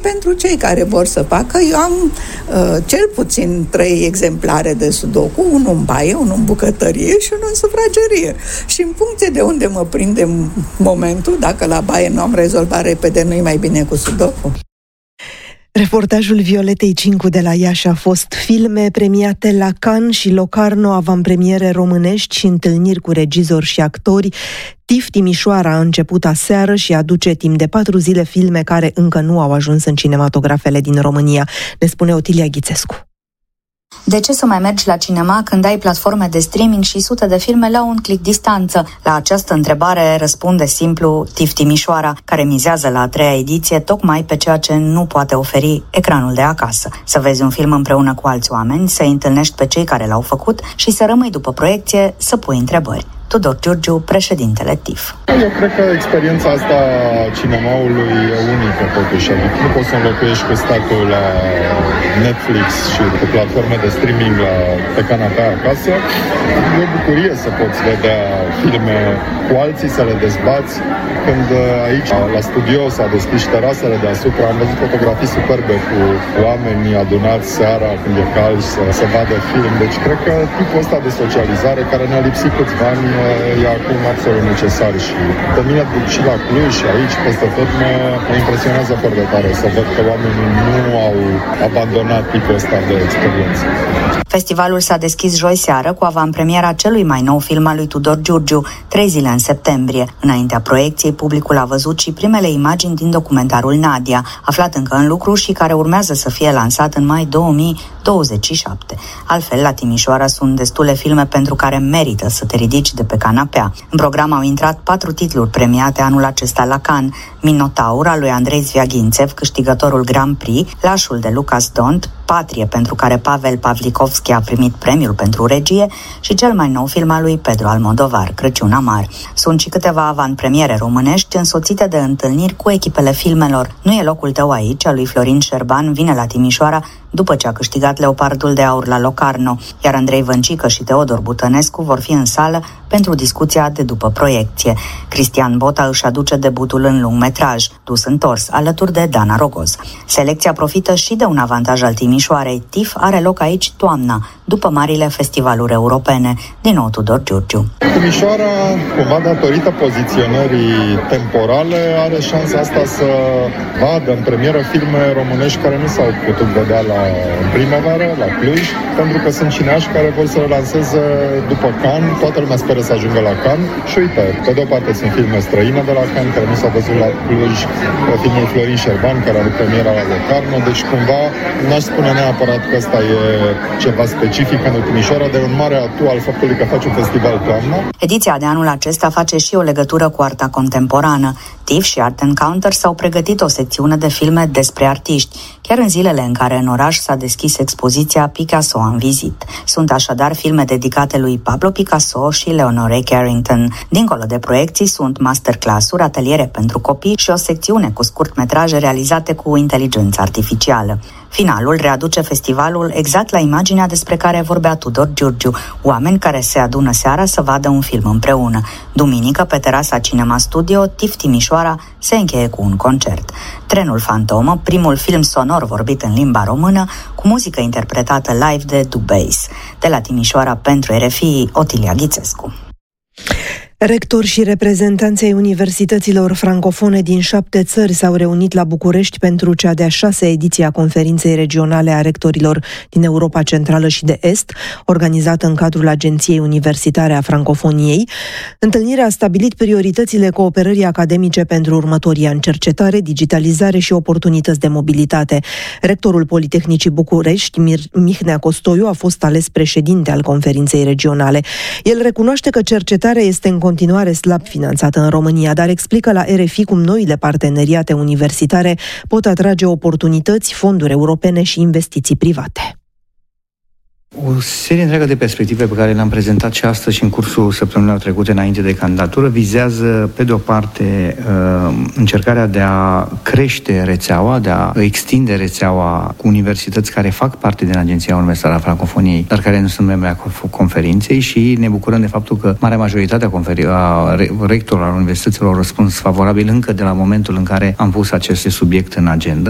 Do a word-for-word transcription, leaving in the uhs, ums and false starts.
pentru cei care vor să facă. Eu am uh, cel puțin trei exemplare de sudoku, unul în baie, unul în bucătărie și unul în sufragerie. Și în funcție de unde mă prinde momentul, dacă la baie nu am rezolvat repede, nu-i mai bine cu sudoku. Reportajul Violetei Cincu de la Iași a fost filme premiate la Cannes și Locarno, avantpremiere românești și întâlniri cu regizori și actori. TIFF Timișoara a început aseară și aduce timp de patru zile filme care încă nu au ajuns în cinematografele din România, ne spune Otilia Ghițescu. De ce să mai mergi la cinema când ai platforme de streaming și sute de filme la un click distanță? La această întrebare răspunde simplu TIFF Timișoara, care mizează la a treia ediție tocmai pe ceea ce nu poate oferi ecranul de acasă. Să vezi un film împreună cu alți oameni, să întâlnești pe cei care l-au făcut și să rămâi după proiecție să pui întrebări. Tudor Giurgiu, președintele TIFF. Eu cred că experiența asta a cinemaului e unică totuși, adică nu poți să înlocuiești cu statul la Netflix și cu platforme de streaming la, pe canapea acasă. E o bucurie să poți vedea filme cu alții, să le dezbați. Când aici, la studio, s-a deschis și terasele deasupra, am văzut fotografii superbe cu oameni adunați seara când e cald să, să vadă film. Deci cred că tipul ăsta de socializare care ne-a lipsit câțiva ani e acum absolut necesar și pe mine și la Cluj și aici, peste tot, mă, mă impresionează foarte tare să văd că oamenii nu au abandonat tipul ăsta de experiență. Festivalul s-a deschis joi seară cu avantpremiera celui mai nou film al lui Tudor Giurgiu, Trei zile în septembrie. Înaintea proiecției, publicul a văzut și primele imagini din documentarul Nadia, aflat încă în lucru și care urmează să fie lansat în mai două mii douăzeci și șapte. Altfel, la Timișoara sunt destule filme pentru care merită să te ridici de pe canapea. În program au intrat patru titluri premiate anul acesta la Cannes: Minotaur al lui Andrei Zviagintsev, câștigătorul Grand Prix, Lașul de Lucas Dont, Patrie, pentru care Pavel Pavlikovski a primit premiul pentru regie, și cel mai nou film al lui Pedro Almodovar, Crăciun amar. Sunt și câteva avantpremiere românești însoțite de întâlniri cu echipele filmelor. Nu e locul tău aici, al lui Florin Șerban, vine la Timișoara după ce a câștigat Leopardul de Aur la Locarno, iar Andrei Vâncică și Teodor Butănescu vor fi în sală pentru discuția de după proiecție. Cristian Bota își aduce debutul în lungmetraj, Dus întors, alături de Dana Rogoz. Selecția profită și de un avantaj al Timișoarei. TIFF are loc aici toamna, după marile festivaluri europene. Din nou Tudor Giurgiu. Timișoara, cumva datorită poziționării temporale, are șansa asta să vadă în premieră filme românești care nu s-au putut vedea la în primăvară, la Cluj, pentru că sunt cineași care vor să le lanseze după Cannes. Toată lumea speră să ajungă la Cannes și uite, pe de o parte sunt filme străine de la Cannes care nu s-au văzut la Cluj, filmul Florin Șerban care are premiera la Locarno, deci cumva n-aș spune neapărat că ăsta e ceva specific pentru Timișoara, de un mare atu al faptului că face un festival toamna. Ediția de anul acesta face și o legătură cu arta contemporană. TIFF și Art Encounter s-au pregătit o secțiune de filme despre artiști, chiar în zilele în care în oraș s-a deschis expoziția Picasso în vizit. Sunt așadar filme dedicate lui Pablo Picasso și Leonore Carrington. Dincolo de proiecții sunt masterclass-uri, ateliere pentru copii și o secțiune cu scurtmetraje realizate cu inteligență artificială. Finalul readuce festivalul exact la imaginea despre care vorbea Tudor Giurgiu, oameni care se adună seara să vadă un film împreună. Duminică, pe terasa Cinema Studio, TIFF Timișoara se încheie cu un concert. Trenul Fantomă, primul film sonor vorbit în limba română, cu muzică interpretată live de Dubase. De la Timișoara pentru R F I, Otilia Ghițescu. Rectori și reprezentanți ai universităților francofone din șapte țări s-au reunit la București pentru cea de-a șasea ediție a Conferinței Regionale a Rectorilor din Europa Centrală și de Est, organizată în cadrul Agenției Universitare a Francofoniei. Întâlnirea a stabilit prioritățile cooperării academice pentru următorii ani: cercetare, digitalizare și oportunități de mobilitate. Rectorul Politehnicii București, Mihnea Costoiu, a fost ales președinte al Conferinței Regionale. El recunoaște că cercetarea este în continuare slab finanțată în România, dar explică la R F I cum noile parteneriate universitare pot atrage oportunități, fonduri europene și investiții private. O serie întreagă de perspective pe care le-am prezentat și astăzi și în cursul săptămânilor trecute înainte de candidatură vizează, pe de o parte, încercarea de a crește rețeaua, de a extinde rețeaua cu universități care fac parte din Agenția Universitară a Francofoniei, dar care nu sunt membre a conferinței, și ne bucurăm de faptul că marea majoritate a, conferi- a rectorilor al universităților au răspuns favorabil încă de la momentul în care am pus acest subiect în agenda.